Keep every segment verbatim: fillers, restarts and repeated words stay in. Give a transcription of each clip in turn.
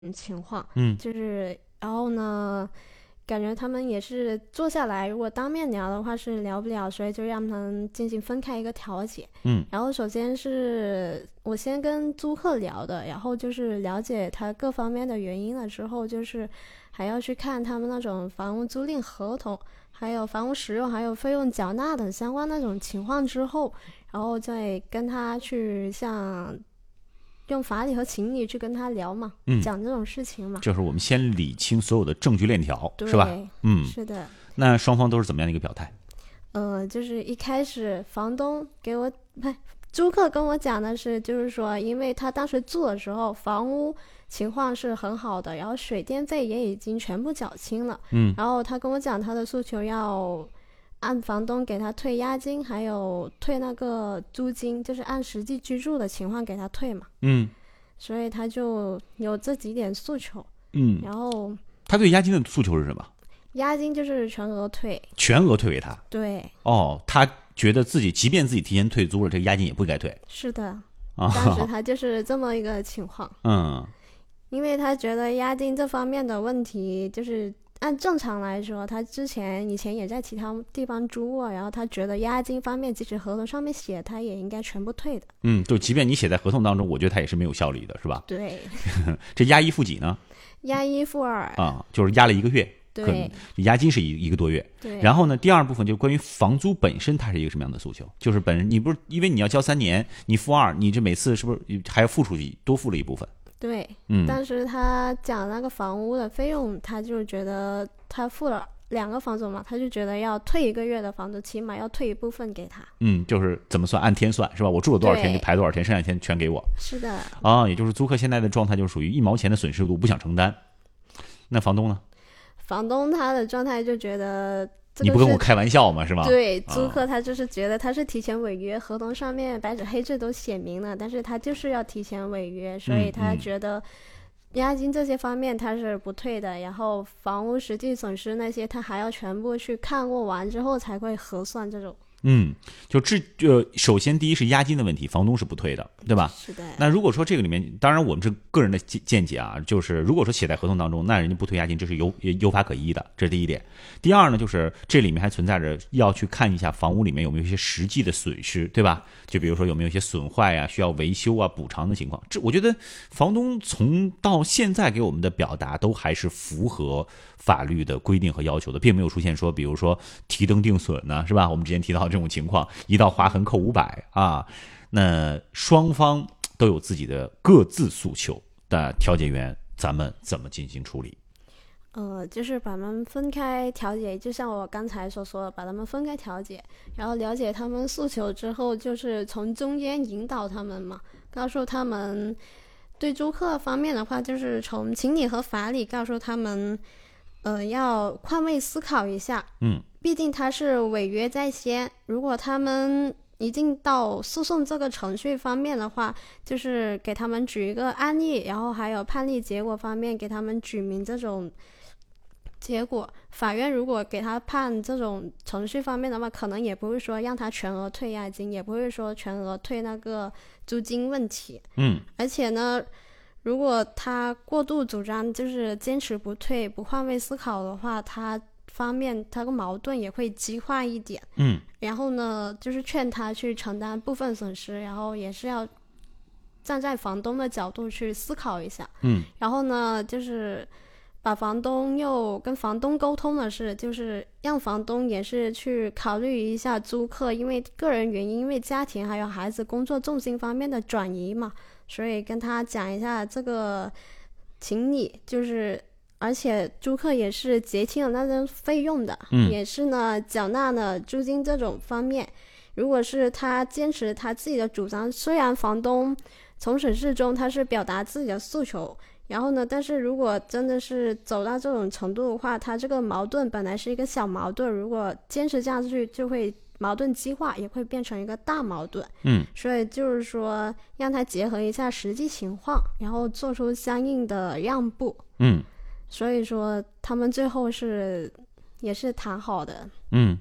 情况， 嗯就是然后呢，感觉他们也是坐下来，如果当面聊的话是聊不了，所以就让他们进行分开一个调解。 嗯然后首先是我先跟租客聊的，然后就是了解他各方面的原因了之后，就是还要去看他们那种房屋租赁合同，还有房屋使用，还有费用缴纳等相关那种情况之后，然后再跟他去像用法理和情理去跟他聊嘛， 嗯， 讲这种事情嘛。 就是我们先理清所有的证据链条， 对， 是吧？嗯， 是的。 那双方都是怎么样的一个表态？ 呃，就是一开始房东给我，不，租客跟我讲的是，就是说，因为他当时住的时候，房屋情况是很好的，然后水电费也已经全部缴清了。 嗯， 然后他跟我讲他的诉求要按房东给他退押金，还有退那个租金，就是按实际居住的情况给他退嘛。 嗯所以他就有这几点诉求。 嗯， 然后他对押金的诉求是什么？ 押金就是全额退。 全额退给他。 对， 哦，他觉得自己即便自己提前退租了，这个押金也不该退是的， 啊。 当时他就是这么一个情况。 嗯因为他觉得押金这方面的问题，就是按正常来说，他之前以前也在其他地方租过，然后他觉得押金方面，即使合同上面写，他也应该全部退的。 嗯，就即便你写在合同当中，我觉得他也是没有效力的，是吧？ 对， 这押一付几呢？ 押一付二。 啊，就是押了一个月，可能对押金是一一个多月。 对。 然后呢，第二部分就关于房租本身，它是一个什么样的诉求？就是本人你不是因为你要交三年，你付二，你这每次是不是还要付出去多付了一部分？ 对， 嗯， 当时他讲那个房屋的费用，他就觉得他付了两个房租嘛，他就觉得要退一个月的房租，起码要退一部分给他。 嗯，就是怎么算，按天算是吧？我住了多少天对就排多少天，剩下天全给我。 是的。 啊，也就是租客现在的状态就是属于一毛钱的损失度不想承担。那房东呢？ 房东他的状态就觉得这个是， 你不跟我开玩笑吗？是吗？ 对， 啊租客他就是觉得他是提前违约，合同上面白纸黑字都写明了，但是他就是要提前违约，所以他觉得押金这些方面他是不退的，然后房屋实际损失那些他还要全部去看过完之后才会核算这种。 嗯，就这呃，首先第一是押金的问题，房东是不退的，对吧？ 是的。 那如果说这个里面，当然我们这个人的见见解啊，就是如果说写在合同当中，那人家不退押金，这是有有法可依的，这是第一点。第二呢，就是这里面还存在着要去看一下房屋里面有没有一些实际的损失，对吧？就比如说有没有一些损坏啊，需要维修啊、补偿的情况。这我觉得房东从到现在给我们的表达都还是符合法律的规定和要求的，并没有出现说，比如说提灯定损呢，是吧？我们之前提到这种情况，一道划痕扣五百啊。那双方都有自己的各自诉求，那调解员咱们怎么进行处理？ 呃，就是把他们分开调解，就像我刚才所说的，把他们分开调解，然后了解他们诉求之后，就是从中间引导他们嘛，告诉他们，对租客方面的话，就是从情理和法理告诉他们，呃，要换位思考一下， 嗯， 毕竟他是违约在先，如果他们一进到诉讼这个程序方面的话，就是给他们举一个案例，然后还有判例结果方面给他们举明这种结果。法院如果给他判这种程序方面的话，可能也不会说让他全额退押金，也不会说全额退那个租金问题。 嗯， 而且呢，如果他过度主张，就是坚持不退、不换位思考的话，他方面他个矛盾也会激化一点。 嗯， 然后呢，就是劝他去承担部分损失，然后也是要站在房东的角度去思考一下。 嗯， 然后呢，就是把房东又跟房东沟通的是，就是让房东也是去考虑一下租客因为个人原因，因为家庭还有孩子工作重心方面的转移嘛，所以跟他讲一下这个情理，就是而且租客也是结清了那些费用的， 嗯， 也是呢缴纳了租金这种方面。如果是他坚持他自己的主张，虽然房东从始至终他是表达自己的诉求，然后呢，但是如果真的是走到这种程度的话，他这个矛盾本来是一个小矛盾，如果坚持下去就会矛盾激化，也会变成一个大矛盾。 嗯， 所以就是说让他结合一下实际情况，然后做出相应的让步。 嗯， 所以说他们最后是也是谈好的。 嗯，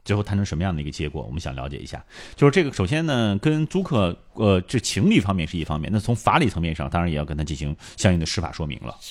最后谈成什么样的一个结果，我们想了解一下。就是这个，首先呢，跟租客呃这情理方面是一方面，那从法理层面上，当然也要跟他进行相应的司法说明了。